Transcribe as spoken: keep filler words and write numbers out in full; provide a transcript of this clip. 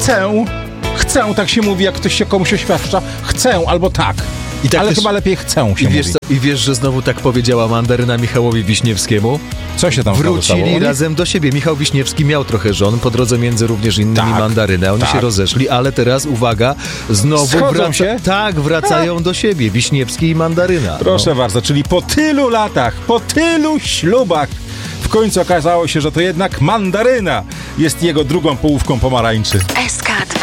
chcę, chcę, tak się mówi, jak ktoś się komuś oświadcza, chcę albo tak. I tak ale też, chyba lepiej chcę się i wiesz, mówi. Co, I wiesz, że znowu tak powiedziała mandaryna Michałowi Wiśniewskiemu? Co się tam Wrócili razem do siebie. Michał Wiśniewski miał trochę żon, po drodze między również innymi tak, mandarynę. Oni tak. się rozeszli, ale teraz, uwaga, znowu wraca- się? Tak, wracają do siebie. Wiśniewski i mandaryna. Proszę no. bardzo, czyli po tylu latach, po tylu ślubach w końcu okazało się, że to jednak mandaryna jest jego drugą połówką pomarańczy. S K dwa